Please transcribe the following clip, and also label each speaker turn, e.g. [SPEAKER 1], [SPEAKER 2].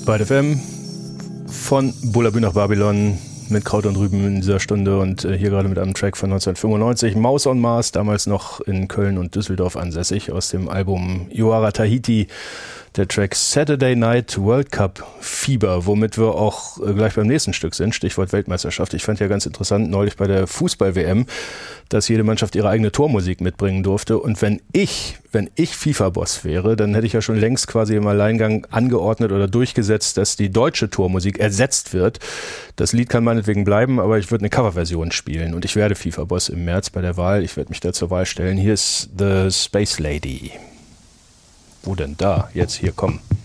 [SPEAKER 1] Bei FM von Bullabü nach Babylon mit Kraut und Rüben in dieser Stunde und hier gerade mit einem Track von 1995, Maus on Mars, damals noch in Köln und Düsseldorf ansässig, aus dem Album Yoara Tahiti, der Track Saturday Night World Cup Fieber, womit wir auch gleich beim nächsten Stück sind, Stichwort Weltmeisterschaft. Ich fand ja ganz interessant, neulich bei der Fußball-WM, dass jede Mannschaft ihre eigene Tormusik mitbringen durfte. Und wenn ich FIFA-Boss wäre, dann hätte ich ja schon längst quasi im Alleingang angeordnet oder durchgesetzt, dass die deutsche Tormusik ersetzt wird. Das Lied kann meinetwegen bleiben, aber ich würde eine Coverversion spielen. Und ich werde FIFA-Boss im März bei der Wahl. Ich werde mich da zur Wahl stellen. Hier ist The Space Lady. Wo denn da? Jetzt hier, komm.